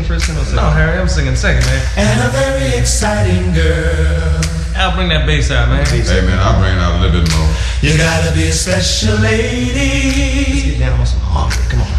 first and second? No, Harry, I'm singing second, man. And a very exciting girl. I'll bring that bass out, man. Hey, man, I'll bring it out a little bit more. You gotta be a special lady. Let's get down on some harmony. Come on.